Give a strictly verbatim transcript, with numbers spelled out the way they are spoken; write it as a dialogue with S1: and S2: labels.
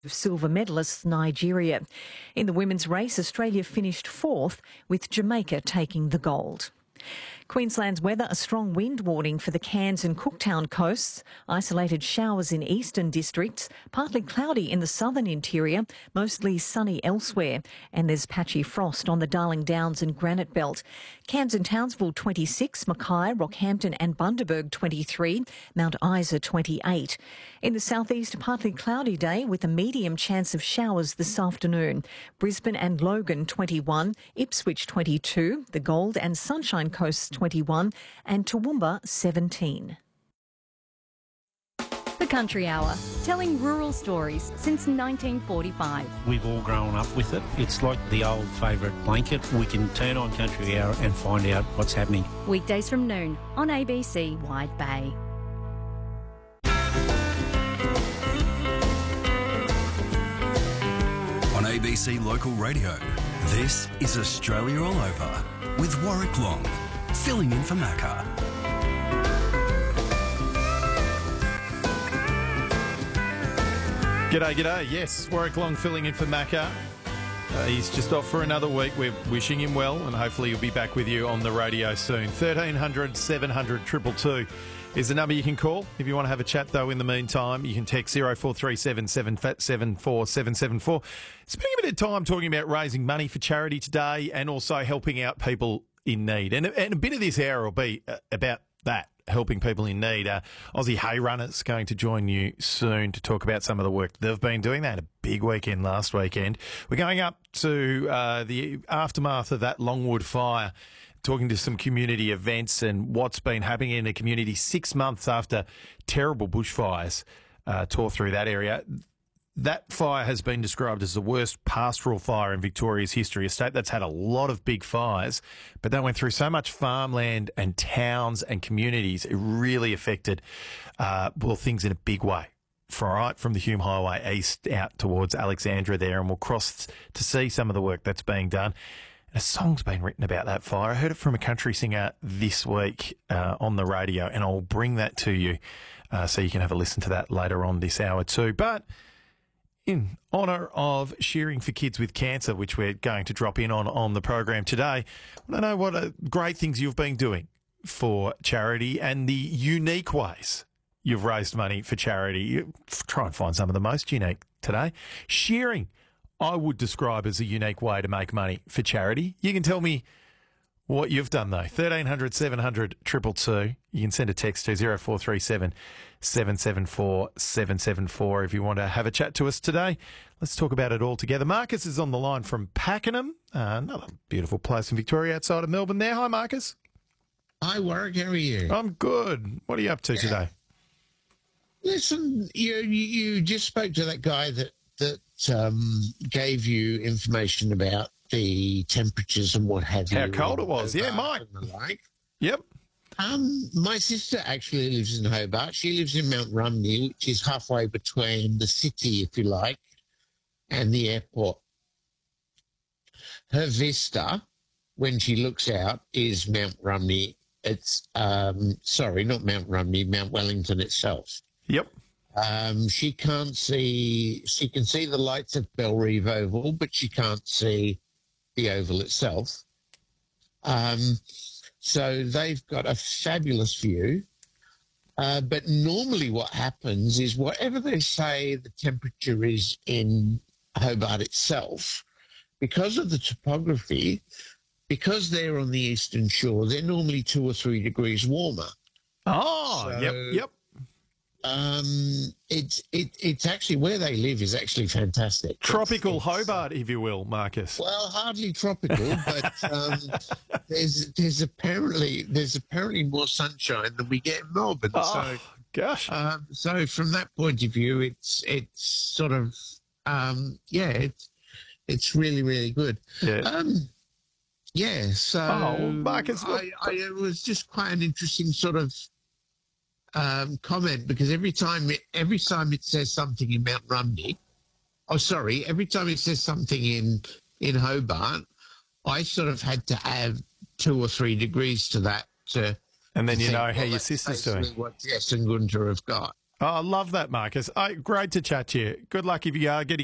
S1: silver medalists Nigeria. In the women's race, Australia finished fourth, with Jamaica taking the gold. Queensland's weather, a strong wind warning for the Cairns and Cooktown coasts, isolated showers in eastern districts, partly cloudy in the southern interior, mostly sunny elsewhere, and there's patchy frost on the Darling Downs and Granite Belt. Cairns and Townsville twenty-six, Mackay, Rockhampton and Bundaberg twenty-three, Mount Isa twenty-eight. In the southeast, a partly cloudy day with a medium chance of showers this afternoon. Brisbane and Logan twenty-one, Ipswich twenty-two, the Gold and Sunshine Coasts twenty-one and Toowoomba seventeen.
S2: The Country Hour, telling rural stories since nineteen forty-five.
S3: We've all grown up with it. It's like the old favourite blanket. We can turn on Country Hour and find out what's happening.
S2: Weekdays from noon on A B C Wide Bay.
S4: On A B C Local Radio, this is Australia All Over with Warwick Long, filling in for Macca.
S5: G'day, g'day. Yes, Warwick Long filling in for Macca. Uh, he's just off for another week. We're wishing him well, and hopefully he'll be back with you on the radio soon. thirteen hundred, seven hundred, two two two is the number you can call. If you want to have a chat, though, in the meantime, you can text zero four three seven, seven seven four, seven seven four. Spending a bit of time talking about raising money for charity today and also helping out people in need. And, and a bit of this hour will be uh, about that, helping people in need. Uh, Aussie Hay Runners going to join you soon to talk about some of the work they've been doing. They had a big weekend last weekend. We're going up to uh, the aftermath of that Longwood fire, talking to some community events and what's been happening in the community six months after terrible bushfires uh, tore through that area. That fire has been described as the worst pastoral fire in Victoria's history, a state that's had a lot of big fires, but that went through so much farmland and towns and communities. It really affected, uh, well, things in a big way. For, right from the Hume Highway east out towards Alexandra there, and we'll cross to see some of the work that's being done. And a song's been written about that fire. I heard it from a country singer this week uh, on the radio, and I'll bring that to you uh, so you can have a listen to that later on this hour too. But in honour of Shearing for Kids with Cancer, which we're going to drop in on on the program today, I don't know what uh, great things you've been doing for charity and the unique ways you've raised money for charity. You try and find some of the most unique today. Shearing, I would describe as a unique way to make money for charity. You can tell me what you've done, though. thirteen hundred, seven hundred, two two two. You can send a text to zero four three seven, seven seven four, seven seven four if you want to have a chat to us today. Let's talk about it all together. Marcus is on the line from Pakenham, uh, another beautiful place in Victoria outside of Melbourne there. Hi, Marcus.
S6: Hi, Warwick. How are you?
S5: I'm good. What are you up to yeah. today?
S6: Listen, you, you you just spoke to that guy that, that um, gave you information about the temperatures and what have you.
S5: How cold it was. Yeah, Mike.
S6: Like.
S5: Yep.
S6: Um, my sister actually lives in Hobart. She lives in Mount Rumney, which is halfway between the city, if you like, and the airport. Her vista, when she looks out, is Mount Rumney. It's, um, sorry, not Mount Rumney, Mount Wellington itself.
S5: Yep.
S6: Um, she can't see, she can see the lights of Bellerive Oval, but she can't see the oval itself. Um, so they've got a fabulous view. Uh, but normally what happens is whatever they say the temperature is in Hobart itself, because of the topography, because they're on the eastern shore, they're normally two or three degrees warmer.
S5: Oh, so, yep, yep.
S6: Um, it's it, it's actually where they live is actually fantastic.
S5: Tropical
S6: it's, it's,
S5: Hobart, if you will, Marcus.
S6: Well, hardly tropical, but um, there's there's apparently there's apparently more sunshine than we get in Melbourne.
S5: Oh,
S6: so,
S5: gosh.
S6: Um, so from that point of view, it's it's sort of um, yeah, it's it's really really good.
S5: Yeah.
S6: Um, yeah. So,
S5: oh, Marcus,
S6: I, I, it was just quite an interesting sort of. Um, comment because every time it, every time it says something in Mount Rumney, oh sorry, every time it says something in in Hobart, I sort of had to add two or three degrees to that to.
S5: And then
S6: to
S5: you
S6: think,
S5: know how
S6: well,
S5: your sister's doing.
S6: What Jess and Gunter have got.
S5: Oh, I love that, Marcus. Oh, great to chat to you. Good luck if you are getting